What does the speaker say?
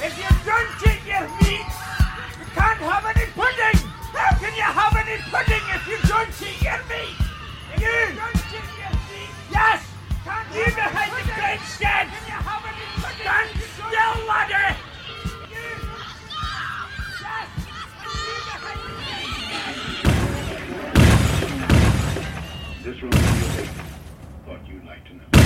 If you don't eat your meat, you can't have any pudding. How can you have any pudding if you don't eat your meat? If you don't eat your meat, yes. You behind the great shed. Can you have any pudding? Stand still, laddie. Yes. You behind the great shed. This room is your paper. Thought you'd like to know.